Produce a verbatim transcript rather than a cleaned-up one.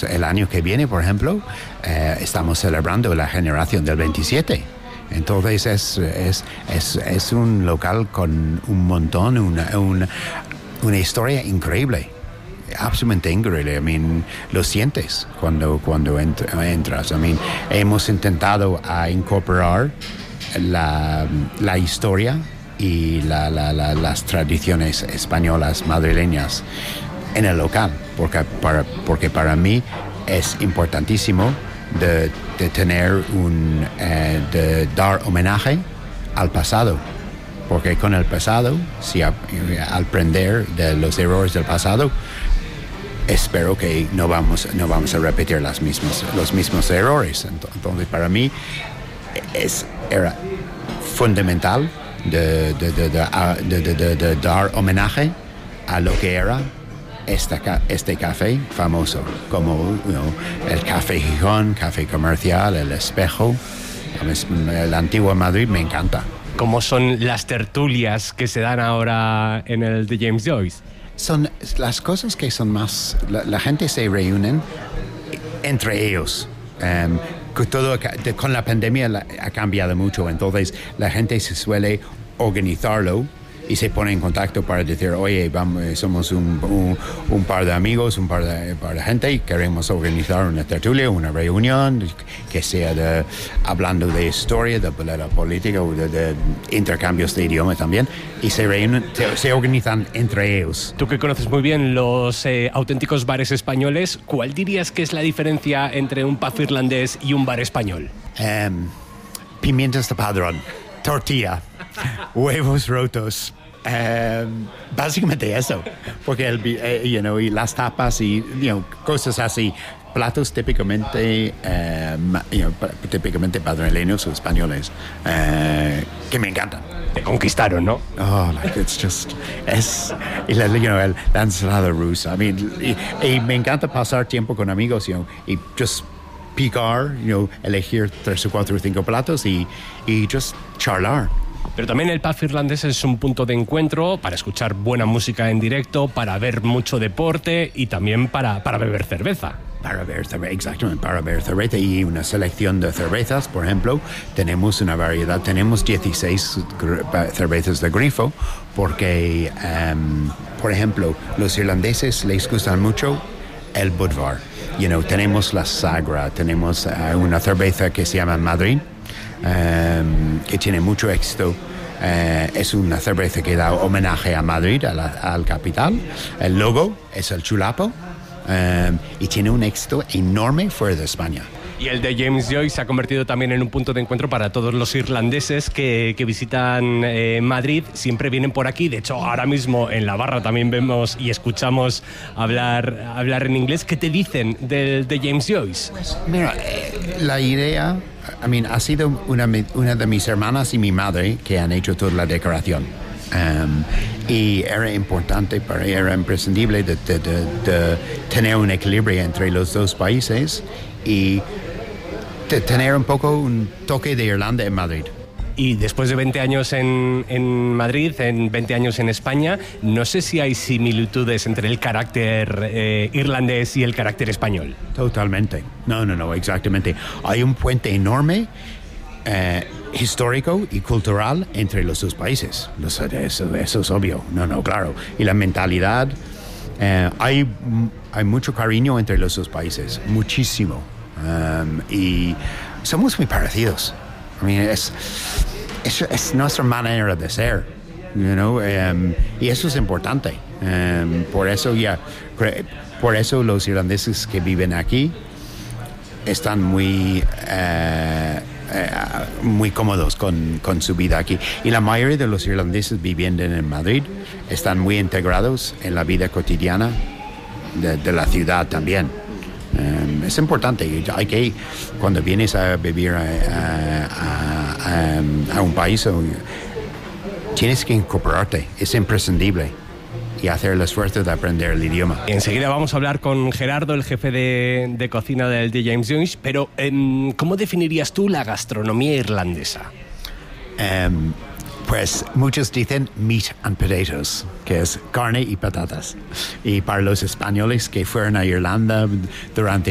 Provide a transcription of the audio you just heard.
estamos, el año que viene, por ejemplo, eh, estamos celebrando la generación del veintisiete. Entonces es, es, es, es un local con un montón, una, una, una historia increíble. Absolutamente increíble. I mean, lo sientes cuando, cuando ent- entras. I mean, hemos intentado a incorporar la, la historia y la, la, la, las tradiciones españolas madrileñas en el local, porque para, porque para mí es importantísimo de, de tener un, eh, de dar homenaje al pasado. Porque con el pasado, si a, al aprender de los errores del pasado, espero que no vamos, no vamos a repetir las mismas, los mismos errores. Entonces, para mí, es, era fundamental de, de, de, de, de, de, de, de dar homenaje a lo que era esta, este café famoso, como you know, el Café Gijón, Café Comercial, el Espejo. El antiguo Madrid me encanta. ¿Cómo son las tertulias que se dan ahora en el de James Joyce? Son las cosas que son más... La, la gente se reúnen entre ellos. Um, con, todo, con la pandemia la, ha cambiado mucho, entonces la gente se suele organizarlo y se pone en contacto para decir, oye, vamos, somos un, un, un par de amigos, un par de, par de gente y queremos organizar una tertulia, una reunión que sea de, hablando de historia, de, de la política o de, de intercambios de idioma también, y se reúnen, se, se organizan entre ellos. Tú que conoces muy bien los eh, auténticos bares españoles, ¿cuál dirías que es la diferencia entre un pub irlandés y un bar español? Um, pimientos de padrón, tortilla, huevos rotos. Um, básicamente eso, porque el, eh, you know, y las tapas y you know, cosas así, platos típicamente, um, you know, típicamente madrileños o españoles, uh, que me encantan. Te conquistaron, ¿no? Oh, like it's just, es, y la, you know, el, la ensalada rusa. I mean, y, y me encanta pasar tiempo con amigos, you know, y just picar, you know, elegir tres o cuatro o cinco platos y, y just charlar. Pero también el pub irlandés es un punto de encuentro para escuchar buena música en directo, para ver mucho deporte y también para, para beber cerveza. Para beber cerveza, exactamente, para beber cerveza y una selección de cervezas, por ejemplo, tenemos una variedad, tenemos dieciséis gr- cervezas de grifo, porque, um, por ejemplo, los irlandeses les gustan mucho el Budvar. You know, tenemos la Sagra, tenemos uh, una cerveza que se llama Madrid, Um, que tiene mucho éxito. Uh, es una cerveza que da homenaje a Madrid, a la, al capital. El logo es el chulapo um, y tiene un éxito enorme fuera de España. Y el de James Joyce se ha convertido también en un punto de encuentro para todos los irlandeses que, que visitan eh, Madrid. Siempre vienen por aquí. De hecho, ahora mismo en la barra también vemos y escuchamos hablar, hablar en inglés. ¿Qué te dicen del de James Joyce? Pues, mira, eh, la idea, I mean, ha sido una, una de mis hermanas y mi madre que han hecho toda la decoración. Um, y era importante, para era imprescindible de, de, de, de tener un equilibrio entre los dos países y de tener un poco un toque de Irlanda en Madrid. Y después de veinte años en, en Madrid, en veinte años en España, no sé si hay similitudes entre el carácter eh, irlandés y el carácter español. Totalmente. No, no, no, exactamente. Hay un puente enorme eh, histórico y cultural entre los dos países. Eso, eso es obvio. No, no, claro. Y la mentalidad, eh, hay, hay mucho cariño entre los dos países, muchísimo. Um, y somos muy parecidos. I mean, es, es, es nuestra manera de ser, you know, um, y eso es importante. Um, por eso ya, por eso los irlandeses que viven aquí están muy, uh, uh, muy cómodos con, con su vida aquí. Y la mayoría de los irlandeses viviendo en Madrid están muy integrados en la vida cotidiana de, de la ciudad también. Um, es importante. Hay que, cuando vienes a vivir a, a, a, a un país, tienes que incorporarte. Es imprescindible. Y hacer el esfuerzo de aprender el idioma. Y enseguida vamos a hablar con Gerardo, el jefe de, de cocina del de James Joyce. Pero, um, ¿cómo definirías tú la gastronomía irlandesa? Um, Pues muchos dicen meat and potatoes, que es carne y patatas. Y para los españoles que fueron a Irlanda durante